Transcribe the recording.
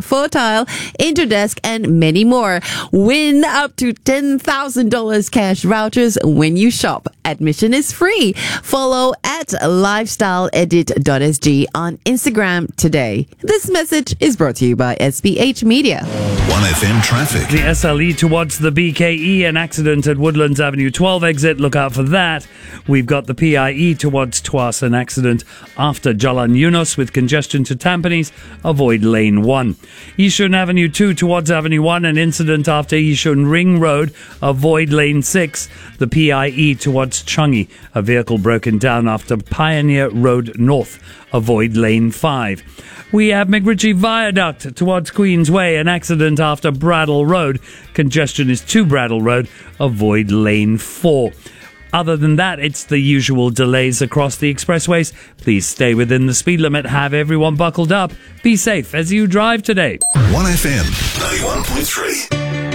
Fortile, Interdesk, and many more. Win up to $10,000 cash vouchers when you shop. Admission is free. Follow at lifestyleedit.sg on Instagram today. This message is brought to you by SPH Media. 1FM traffic. The SLE towards the BKE, an accident at Woodlands Avenue 12 exit. Look out for that. We've got the PIE towards Tuas, an accident after Jalan Yunus with congestion to Tampines. Avoid lane 1. Yishun Avenue 2 towards Avenue 1, an incident after Yishun Ring Road. Avoid lane 6. The PIE towards Changi, a vehicle broken down after Pioneer Road North. Avoid lane 5. We have McRitchie Viaduct towards Queensway, an accident after Bradle Road. Congestion is to Bradle Road. Avoid lane 4. Other than that, it's the usual delays across the expressways. Please stay within the speed limit. Have everyone buckled up. Be safe as you drive today. 1FM 91.3.